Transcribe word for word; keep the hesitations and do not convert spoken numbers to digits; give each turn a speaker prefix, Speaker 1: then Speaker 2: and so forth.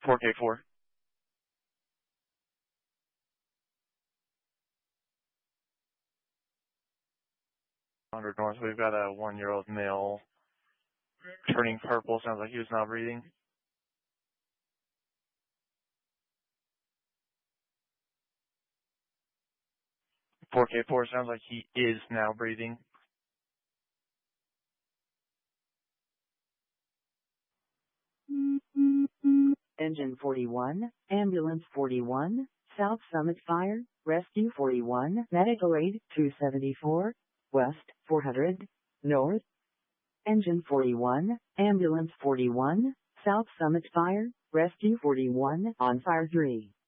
Speaker 1: four K four. one hundred north, we've got a one-year-old male turning purple. Sounds like he was not breathing. four K four, sounds like he is now breathing.
Speaker 2: Engine forty-one, Ambulance forty-one, South Summit Fire, Rescue forty-one, Medical Aid two seventy-four, West four hundred, North. Engine forty-one, Ambulance forty-one, South Summit Fire, Rescue forty-one, on Fire three.